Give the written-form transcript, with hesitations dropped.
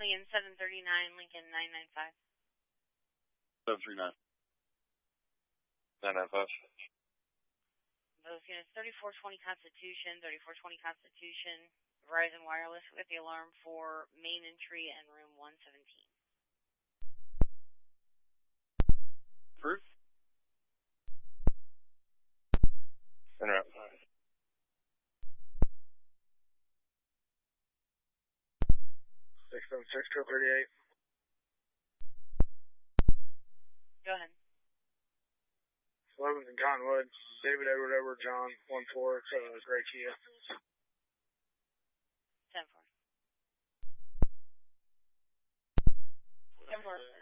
and 739 Lincoln 995. 739. 995. Those units, 3420 Constitution, 3420 Constitution, Verizon Wireless with the alarm for main entry and room 117. Proof? Interrupt. 676-238. Go ahead. 11th and Cottonwood, David Edward John 14, Gray Kia. 10-4. 10-4.